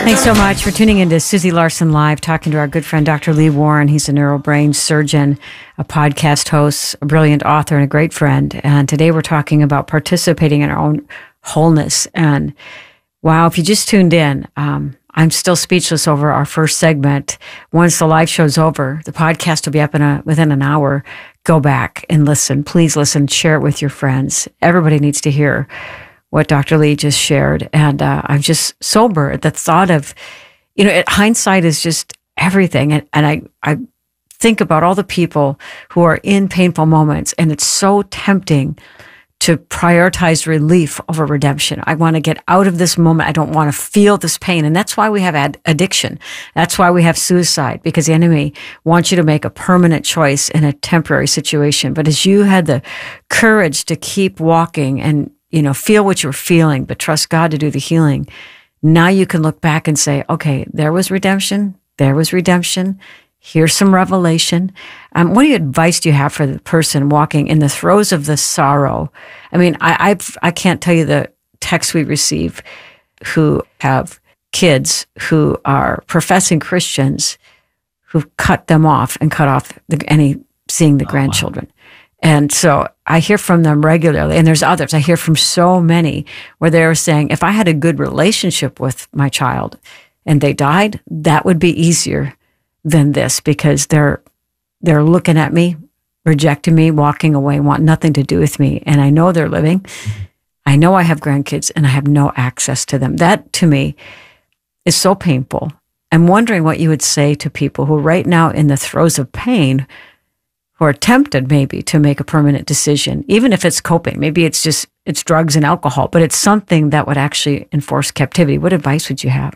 Thanks so much for tuning into Susie Larson Live, talking to our good friend, Dr. Lee Warren. He's a neurobrain surgeon, a podcast host, a brilliant author, and a great friend. And today we're talking about participating in our own wholeness. And wow, if you just tuned in, I'm still speechless over our first segment. Once the live show's over, the podcast will be up within an hour. Go back and listen. Please listen. Share it with your friends. Everybody needs to hear what Dr. Lee just shared. And I'm just sober at the thought of, hindsight is just everything. And I think about all the people who are in painful moments, and it's so tempting to prioritize relief over redemption. I want to get out of this moment. I don't want to feel this pain. And that's why we have addiction. That's why we have suicide, because the enemy wants you to make a permanent choice in a temporary situation. But as you had the courage to keep walking and feel what you're feeling, but trust God to do the healing. Now you can look back and say, okay, there was redemption. There was redemption. Here's some revelation. What advice do you have for the person walking in the throes of the sorrow? I mean, I can't tell you the texts we receive who have kids who are professing Christians who cut them off and cut off seeing the grandchildren. Wow. And so I hear from them regularly, and there's others. I hear from so many where they're saying, if I had a good relationship with my child and they died, that would be easier than this, because they're looking at me, rejecting me, walking away, want nothing to do with me. And I know they're living. I know I have grandkids and I have no access to them. That to me is so painful. I'm wondering what you would say to people who are right now in the throes of pain, who are tempted maybe to make a permanent decision, even if it's coping. Maybe it's drugs and alcohol, but it's something that would actually enforce captivity. What advice would you have?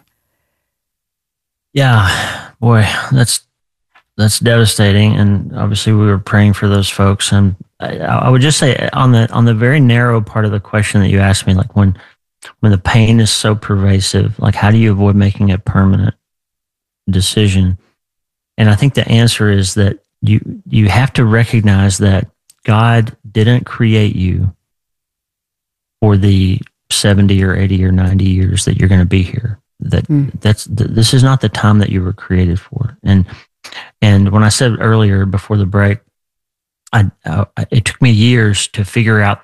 Yeah, boy, that's devastating. And obviously we were praying for those folks. And I would just say on the very narrow part of the question that you asked me, like when the pain is so pervasive, like how do you avoid making a permanent decision? And I think the answer is that you have to recognize that God didn't create you for the 70 or 80 or 90 years that you're going to be here. This is not the time that you were created for. And when I said earlier before the break, it took me years to figure out